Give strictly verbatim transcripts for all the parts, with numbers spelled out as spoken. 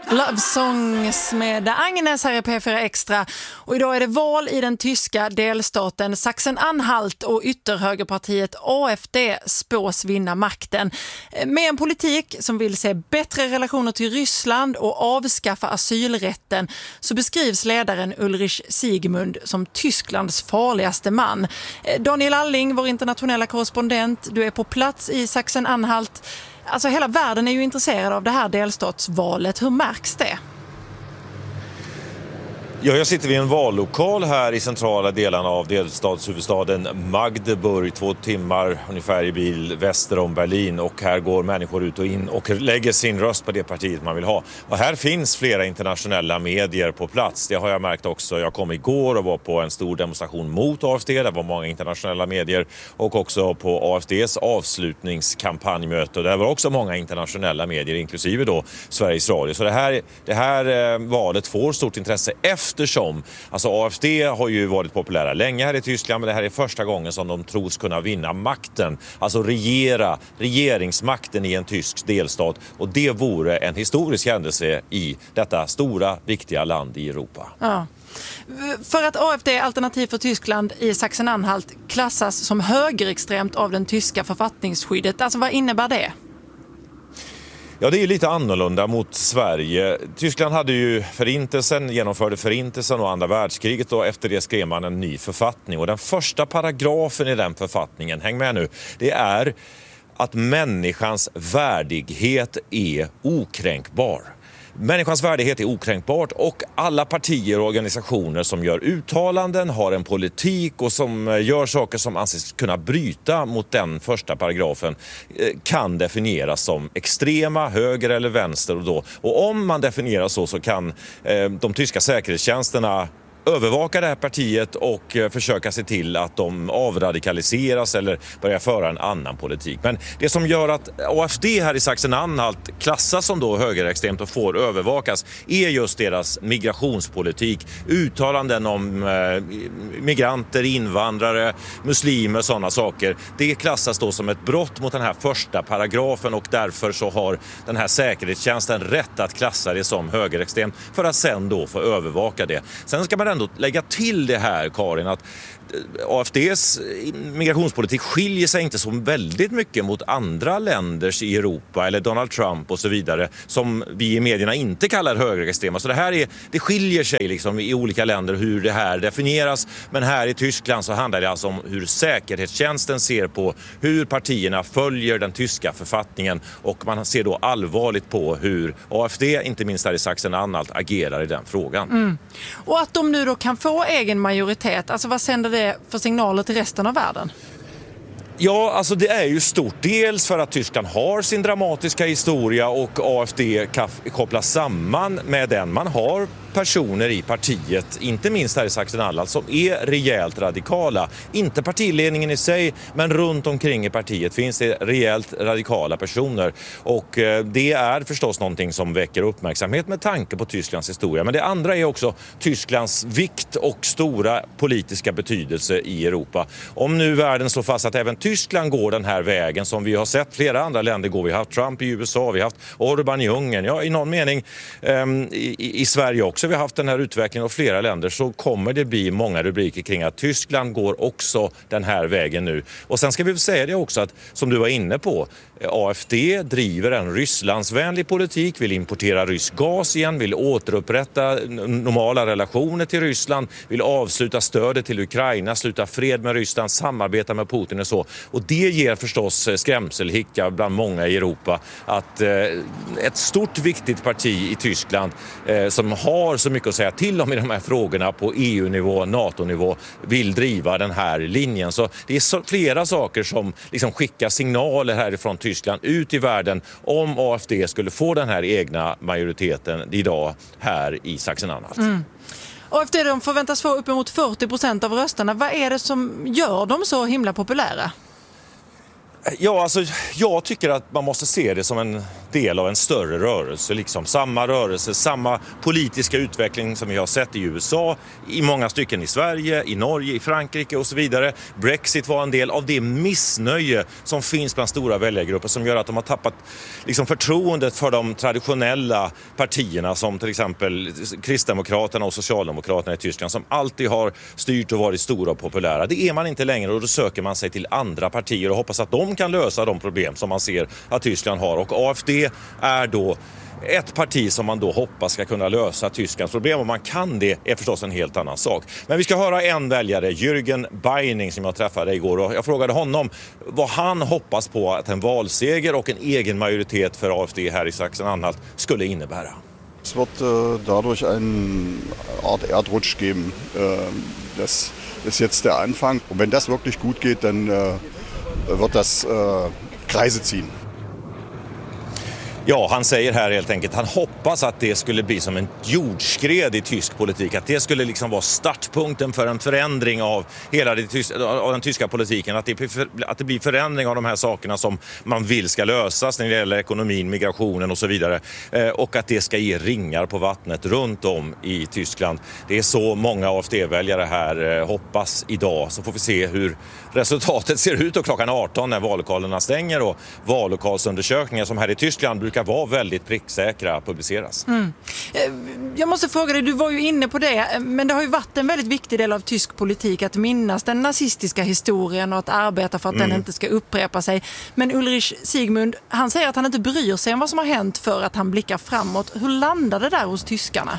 Love Songs med Agnes här i P fyra Extra. Och idag är det val i den tyska delstaten Sachsen-Anhalt och ytterhögerpartiet A F D spås vinna makten. Med en politik som vill se bättre relationer till Ryssland och avskaffa asylrätten så beskrivs ledaren Ulrich Siegmund som Tysklands farligaste man. Daniel Alling, vår internationella korrespondent, du är på plats i Sachsen-Anhalt. Alltså hela världen är ju intresserad av det här delstatsvalet. Hur märks det? Ja, jag sitter vid en vallokal här i centrala delarna av delstatshuvudstaden Magdeburg, två timmar ungefär i bil väster om Berlin, och här går människor ut och in och lägger sin röst på det partiet man vill ha. Och här finns flera internationella medier på plats. Det har jag märkt också. Jag kom igår och var på en stor demonstration mot A F D. Det var många internationella medier, och också på A F D:s avslutningskampanjmöte. Där var också många internationella medier, inklusive då Sveriges Radio. Så det här, det här eh, valet får stort intresse efter Eftersom, alltså A F D har ju varit populära länge här i Tyskland, men det här är första gången som de tros kunna vinna makten, alltså regera, regeringsmakten i en tysk delstat, och det vore en historisk händelse i detta stora, viktiga land i Europa. Ja. För att A F D, Alternativ för Tyskland i Sachsen-Anhalt, klassas som högerextremt av den tyska författningsskyddet, alltså vad innebär det? Ja, det är lite annorlunda mot Sverige. Tyskland hade ju förintelsen, genomförde förintelsen och andra världskriget, och efter det skrev man en ny författning. Och den första paragrafen i den författningen, häng med nu, det är att människans värdighet är okränkbar. Människans värdighet är okränkbart, och alla partier och organisationer som gör uttalanden, har en politik och som gör saker som anses kunna bryta mot den första paragrafen kan definieras som extrema, höger eller vänster. Och, då. och om man definierar så så kan eh, de tyska säkerhetstjänsterna övervaka det här partiet och försöka se till att de avradikaliseras eller börjar föra en annan politik. Men det som gör att A F D här i Sachsen-Anhalt klassas som då högerextremt och får övervakas är just deras migrationspolitik. Uttalanden om eh, migranter, invandrare, muslimer, sådana saker. Det klassas då som ett brott mot den här första paragrafen, och därför så har den här säkerhetstjänsten rätt att klassa det som högerextremt för att sen då få övervaka det. Sen ska man ändå lägga till det här, Karin, att A F D:s migrationspolitik skiljer sig inte så väldigt mycket mot andra länders i Europa eller Donald Trump och så vidare, som vi i medierna inte kallar högerextrema. Så det här är, det skiljer sig liksom i olika länder hur det här definieras, men här i Tyskland så handlar det alltså om hur säkerhetstjänsten ser på hur partierna följer den tyska författningen, och man ser då allvarligt på hur A F D, inte minst här i Sachsen-Anhalt, agerar i den frågan. Mm. Och att de nu då kan få egen majoritet, alltså vad sänder det för signaler till resten av världen? Ja, alltså det är ju stort. Dels för att Tyskland har sin dramatiska historia och A F D kopplas samman med den. Man har personer i partiet, inte minst här i Sachsen-Anhalt, som är rejält radikala. Inte partiledningen i sig, men runt omkring i partiet finns det rejält radikala personer. Och eh, det är förstås någonting som väcker uppmärksamhet med tanke på Tysklands historia. Men det andra är också Tysklands vikt och stora politiska betydelse i Europa. Om nu världen slår fast att även Tyskland går den här vägen som vi har sett flera andra länder gå. Vi har haft Trump i U S A, vi har haft Orbán i Ungern, ja i någon mening eh, i, i Sverige också. Vi har haft den här utvecklingen av flera länder, så kommer det bli många rubriker kring att Tyskland går också den här vägen nu. Och sen ska vi säga det också att, som du var inne på, A F D driver en Rysslandsvänlig politik, vill importera rysk gas igen, vill återupprätta normala relationer till Ryssland, vill avsluta stödet till Ukraina, sluta fred med Ryssland, samarbeta med Putin och så. Och det ger förstås skrämselhicka bland många i Europa att eh, ett stort viktigt parti i Tyskland eh, som har så mycket att säga till om i de här frågorna på E U-nivå, NATO-nivå, vill driva den här linjen. Så det är så, flera saker som liksom skickar signaler härifrån Tyskland ut i världen om A F D skulle få den här egna majoriteten idag här i Sachsen-Anhalt. Mm. A F D de förväntas få uppemot fyrtio procent av rösterna. Vad är det som gör dem så himla populära? Ja, alltså jag tycker att man måste se det som en del av en större rörelse. Liksom. Samma rörelse, samma politiska utveckling som vi har sett i U S A, i många stycken i Sverige, i Norge, i Frankrike och så vidare. Brexit var en del av det missnöje som finns bland stora väljargrupper som gör att de har tappat liksom, förtroendet för de traditionella partierna som till exempel Kristdemokraterna och Socialdemokraterna i Tyskland som alltid har styrt och varit stora och populära. Det är man inte längre och då söker man sig till andra partier och hoppas att de kan lösa de problem som man ser att Tyskland har. Och A F D är då ett parti som man då hoppas ska kunna lösa Tysklands problem. Om man kan det är förstås en helt annan sak. Men vi ska höra en väljare, Jürgen Beining, som jag träffade igår. Och jag frågade honom vad han hoppas på att en valseger och en egen majoritet för A F D här i Sachsen-Anhalt skulle innebära. Es wird äh, dadurch eine Art Erdrutsch geben. Äh, das ist jetzt der Anfang. Und wenn das wirklich gut geht, dann äh, wird das äh, Kreise ziehen. Ja, han säger här helt enkelt, han hoppas att det skulle bli som en jordskred i tysk politik. Att det skulle liksom vara startpunkten för en förändring av hela det tyska, av den tyska politiken. Att det, att det blir förändring av de här sakerna som man vill ska lösas när det gäller ekonomin, migrationen och så vidare. Eh, och att det ska ge ringar på vattnet runt om i Tyskland. Det är så många A F D-väljare här eh, hoppas idag. Så får vi se hur resultatet ser ut och klockan arton när vallokalerna stänger och vallokalsundersökningar som här i Tyskland brukar vara väldigt pricksäkra publiceras. Mm. Jag måste fråga dig, du var ju inne på det, men det har ju varit en väldigt viktig del av tysk politik att minnas den nazistiska historien och att arbeta för att mm. den inte ska upprepa sig. Men Ulrich Siegmund, han säger att han inte bryr sig om vad som har hänt för att han blickar framåt. Hur landade det där hos tyskarna?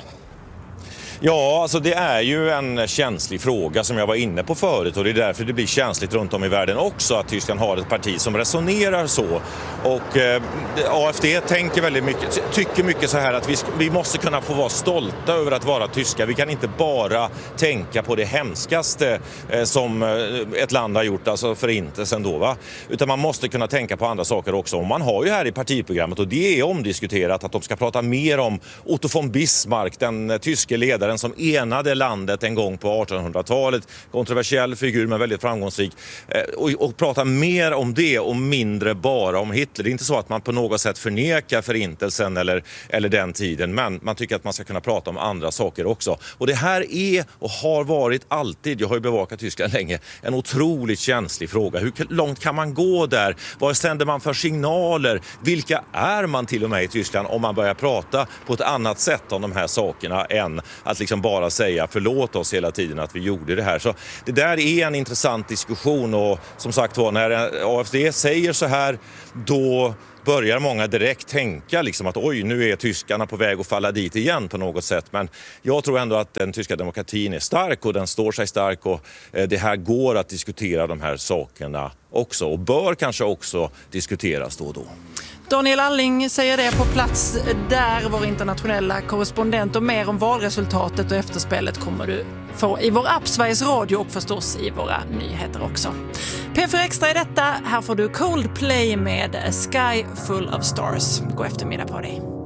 Ja, alltså det är ju en känslig fråga som jag var inne på förut och det är därför det blir känsligt runt om i världen också att Tyskland har ett parti som resonerar så. Och eh, A F D tänker väldigt mycket, tycker mycket så här att vi, vi måste kunna få vara stolta över att vara tyska. Vi kan inte bara tänka på det hemskaste eh, som ett land har gjort, alltså förintelsen då va. Utan man måste kunna tänka på andra saker också. Och man har ju här i partiprogrammet, och det är omdiskuterat, att de ska prata mer om Otto von Bismarck, den tyske ledaren som enade landet en gång på artonhundratalet. Kontroversiell figur men väldigt framgångsrik. Och, och prata mer om det och mindre bara om Hitler. Det är inte så att man på något sätt förnekar förintelsen eller, eller den tiden. Men man tycker att man ska kunna prata om andra saker också. Och det här är och har varit alltid, jag har ju bevakat Tyskland länge, en otroligt känslig fråga. Hur långt kan man gå där? Vad sänder man för signaler? Vilka är man till och med i Tyskland om man börjar prata på ett annat sätt om de här sakerna än att liksom bara säga förlåt oss hela tiden att vi gjorde det här. Så det där är en intressant diskussion och som sagt var, när A F D säger så här, då börjar många direkt tänka liksom att oj, nu är tyskarna på väg att falla dit igen på något sätt. Men jag tror ändå att den tyska demokratin är stark och den står sig stark och det här går att diskutera de här sakerna också och bör kanske också diskuteras då och då. Daniel Alling säger det på plats där, vår internationella korrespondent, och mer om valresultatet och efterspelet kommer du få i vår app Sveriges Radio och förstås i våra nyheter också. P fyra Extra är detta, här får du Coldplay med A Sky Full of Stars. God eftermiddag på dig.